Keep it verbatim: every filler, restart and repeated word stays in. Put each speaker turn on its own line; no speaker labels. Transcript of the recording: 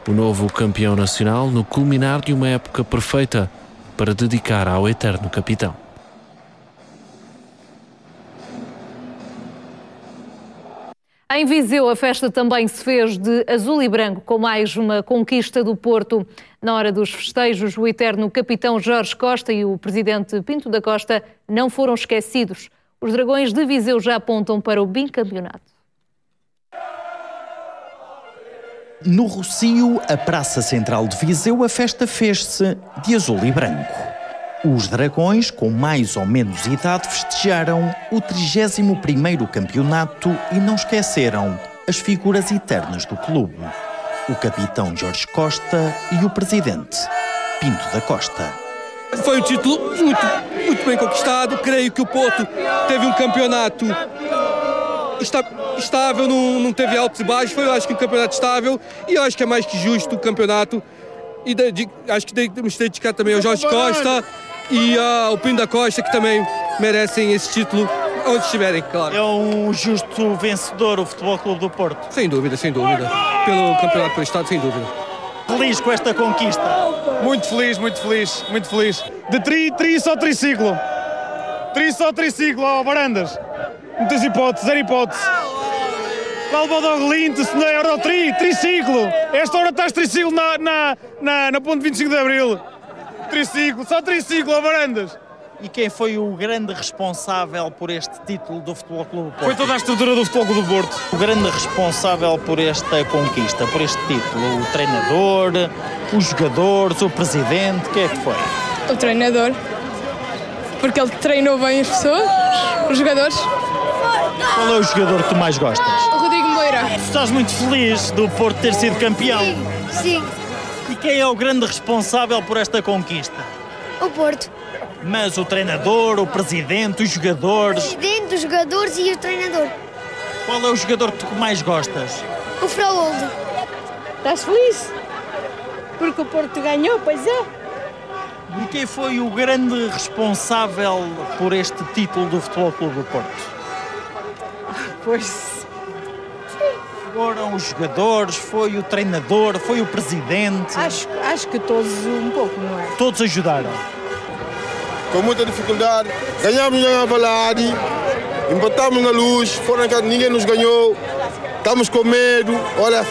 o novo campeão nacional no culminar de uma época perfeita para dedicar ao eterno capitão.
Em Viseu, a festa também se fez de azul e branco, com mais uma conquista do Porto. Na hora dos festejos, o eterno capitão Jorge Costa e o presidente Pinto da Costa não foram esquecidos. Os Dragões de Viseu já apontam para o bicampeonato.
No Rocio, a Praça Central de Viseu, a festa fez-se de azul e branco. Os Dragões, com mais ou menos idade, festejaram o trigésimo primeiro campeonato e não esqueceram as figuras eternas do clube. O capitão Jorge Costa e o presidente Pinto da Costa.
Foi um título muito, muito bem conquistado. Creio que o Porto teve um campeonato estável, não, não teve altos e baixos. Foi, eu acho que um campeonato estável e eu acho que é mais que justo o campeonato. E de, de, acho que temos que dedicar também ao Jorge Costa e ao Pinto da Costa, que também merecem esse título onde estiverem, claro.
É um justo vencedor o Futebol Clube do Porto?
Sem dúvida, sem dúvida. Pelo campeonato pelo Estado, sem dúvida.
Feliz com esta conquista?
Muito feliz, muito feliz, muito feliz. De tri, tri só triciclo. Tri só triciclo, ó, Barandas. Não tens hipótese, zero hipótese. Qual Bodoglinte, se não é Euro tri, triciclo. Esta hora estás triciclo na, na, na, na ponte vinte e cinco de Abril. Triciclo, só triciclo, ó, Barandas.
E quem foi o grande responsável por este título do Futebol Clube do Porto?
Foi toda a estrutura do Futebol Clube do Porto.
O grande responsável por esta conquista, por este título, o treinador, os jogadores, o presidente, quem é que foi?
O treinador, porque ele treinou bem as pessoas, os jogadores.
Qual é o jogador que tu mais gostas?
O Rodrigo Moreira.
Tu estás muito feliz do Porto ter sido campeão?
Sim, sim.
E quem é o grande responsável por esta conquista?
O Porto.
Mas o treinador, o presidente, os jogadores...
O presidente, os jogadores e o treinador.
Qual é o jogador que tu mais gostas?
O Froldo.
Estás feliz? Porque o Porto ganhou, pois é.
E quem foi o grande responsável por este título do Futebol Clube do Porto?
Pois...
Foram os jogadores, foi o treinador, foi o presidente...
Acho, acho que todos um pouco, não é?
Todos ajudaram.
Com muita dificuldade, ganhamos na Valade, empatamos na Luz, fora ninguém nos ganhou, estamos com medo, olha...